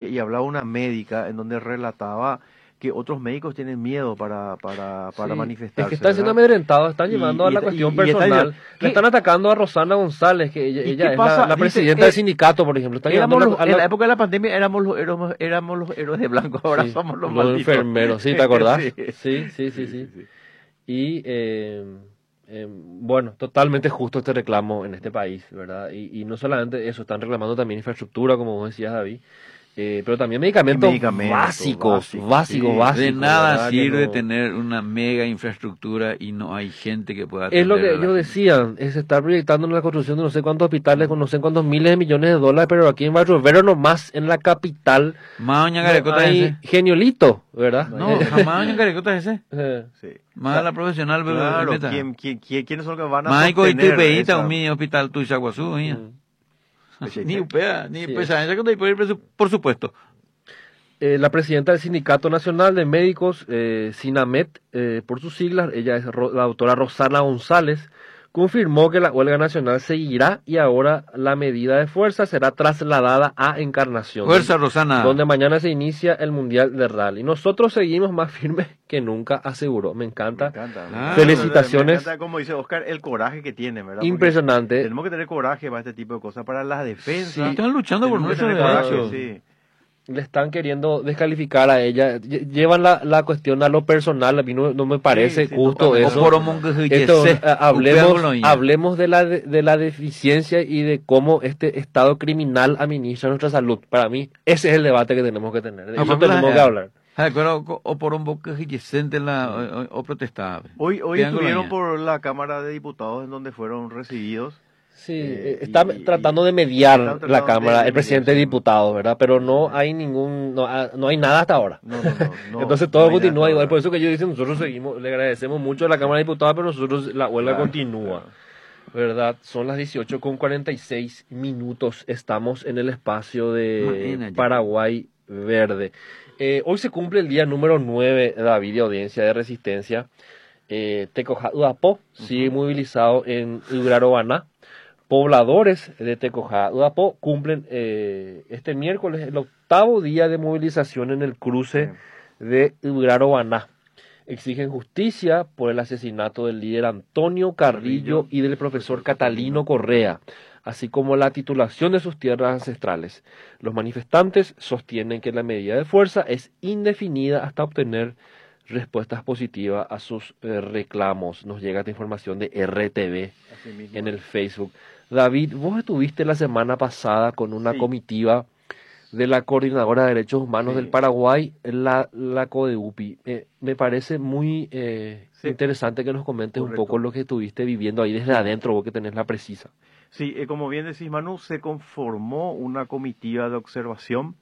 y hablaba una médica en donde relataba que otros médicos tienen miedo para Sí, es que manifestarse, están siendo ¿verdad? amedrentados, están llevando a Y, la y, cuestión y está diciendo, personal. Le están atacando a Rosana González, que ella, ¿y ella qué es pasa? la Dice, presidenta del sindicato, por ejemplo. Están llevando en la época de la pandemia éramos los héroes de blanco, ahora sí, somos los los malditos. enfermeros, ¿sí? ¿Te acordás? Sí, Sí, sí, sí, sí, sí. sí, sí. Y bueno, totalmente justo este reclamo en este país, ¿verdad? Y no solamente eso, están reclamando también infraestructura, como vos decías, David, pero también Y medicamentos medicamentos básicos, básicos, básicos, sí, De básicos, nada ¿verdad? Que sirve no... tener una mega infraestructura y no hay gente que pueda Es lo atender que a la ellos gente. decían, es estar proyectando en la construcción de no sé cuántos hospitales con no sé cuántos miles de millones de dólares, pero aquí en Barrio Vero nomás, en la capital, Más doña no Garecota es hay ese. geniolito, ¿verdad? No No, hay- jamás doña Garecota es ese. sí. O Más sea, la profesional, pero claro, meta. ¿quiénes son los que van a Más y sostener tupeíta esa? un mi hospital tu Chaguazú, Mm, ni upea, ni sí, pesa, esa que por supuesto. La presidenta del Sindicato Nacional de Médicos, SINAMED, por sus siglas, ella es la doctora Rosana González, confirmó que la huelga nacional seguirá y ahora la medida de fuerza será trasladada a Encarnación, Fuerza, Rosana. donde mañana se inicia el Mundial de Rally. Nosotros seguimos más firmes que nunca, aseguró. Me Me encanta. encanta. Claro. Felicitaciones. Me encanta, como dice Oscar, el coraje que tiene, ¿verdad? Porque Impresionante. tenemos que tener coraje para este tipo de cosas, para la defensa. Sí. Están luchando por Tenemos que nuestros tener coraje, derechos. sí. Le están queriendo descalificar a ella. Llevan la cuestión a lo personal. A mí no me parece sí, justo totalmente. eso. Esto, hablemos de la deficiencia y de cómo este Estado criminal administra nuestra salud. Para mí, ese es el debate que tenemos que tener. De eso tenemos que hablar. O por un boca gigante o protestar. Hoy estuvieron por la Cámara de Diputados en donde fueron recibidos. Sí, está tratando de mediar la Cámara, el presidente de diputados, ¿verdad? Pero no hay no hay nada hasta ahora. No, Entonces todo no hay continúa nada igual. hasta Por eso que yo dicen, nosotros seguimos, le agradecemos mucho a la Cámara de Diputados, pero nosotros la huelga Claro, continúa, claro. ¿verdad? Son las 18:46. Estamos en el espacio de Imagínate. Paraguay Verde. Hoy se cumple el día número 9, David, de audiencia de resistencia. Tecojá Udapo sigue movilizado en Ugrarobana. Pobladores de Tecojá Udapo cumplen este miércoles el 8º día de movilización en el cruce de Ugrarobana. Exigen justicia por el asesinato del líder Antonio Carrillo y del profesor Catalino Correa, así como la titulación de sus tierras ancestrales. Los manifestantes sostienen que la medida de fuerza es indefinida hasta obtener respuestas positivas a sus reclamos. Nos llega esta información de RTV en el Facebook. David, vos estuviste la semana pasada con una comitiva de la Coordinadora de Derechos Humanos del Paraguay, la CODEUPI. Me parece muy interesante que nos comentes un poco lo que estuviste viviendo ahí desde adentro, vos que tenés la precisa. Sí, como bien decís, Manu, se conformó una comitiva de observación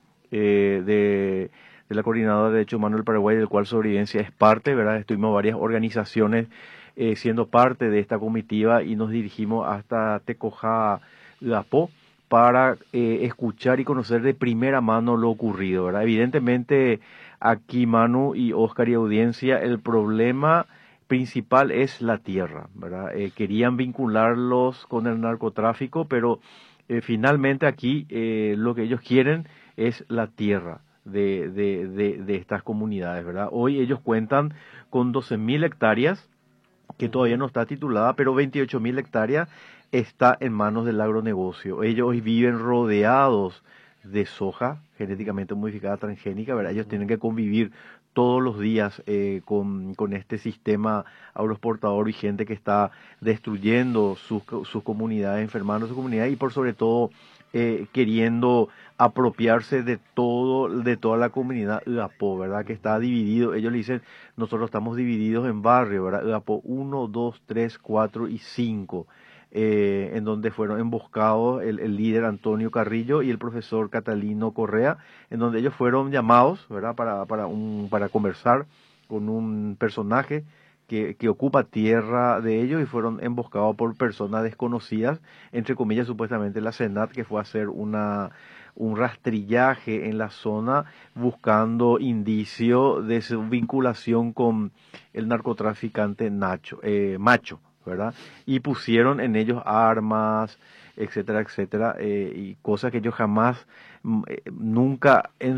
de la Coordinadora de Derechos Humanos del Paraguay, del cual Sobrevivencia es parte, ¿verdad? Estuvimos varias organizaciones siendo parte de esta comitiva y nos dirigimos hasta Tecojá Udapo para escuchar y conocer de primera mano lo ocurrido, ¿verdad? Evidentemente, aquí Manu y Oscar y audiencia, el problema principal es la tierra, ¿verdad? Querían vincularlos con el narcotráfico, pero finalmente aquí lo que ellos quieren es la tierra de estas comunidades, ¿verdad? Hoy ellos cuentan con 12.000 hectáreas, que todavía no está titulada, pero 28.000 hectáreas está en manos del agronegocio. Ellos hoy viven rodeados de soja genéticamente modificada transgénica, ¿verdad? Ellos tienen que convivir todos los días con este sistema agroexportador vigente que está destruyendo sus comunidades, enfermando sus comunidades y por sobre todo queriendo apropiarse de toda la comunidad Udapo, ¿verdad? Que está dividido, ellos le dicen, nosotros estamos divididos en barrios, ¿verdad? Udapo 1, 2, 3, 4 y 5. En donde fueron emboscados el líder Antonio Carrillo y el profesor Catalino Correa, en donde ellos fueron llamados, ¿verdad? Para conversar con un personaje que ocupa tierra de ellos y fueron emboscados por personas desconocidas, entre comillas supuestamente la Senat, que fue a hacer un rastrillaje en la zona buscando indicio de su vinculación con el narcotraficante Macho, ¿verdad? Y pusieron en ellos armas, etcétera, etcétera, y cosas que ellos jamás, nunca en